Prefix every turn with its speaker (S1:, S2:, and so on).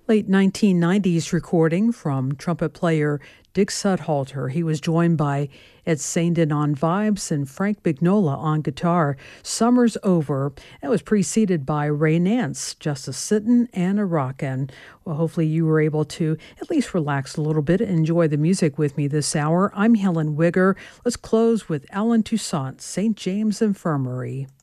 S1: Late 1990s recording from trumpet player Dick Sudhalter. He was joined by Ed Sandin on vibes and Frank Bignola on guitar. Summer's Over. That was preceded by Ray Nance, Just a Sittin' and a Rockin'. Well, hopefully you were able to at least relax a little bit and enjoy the music with me this hour. I'm Helen Wigger. Let's close with Alan Toussaint, St. James Infirmary.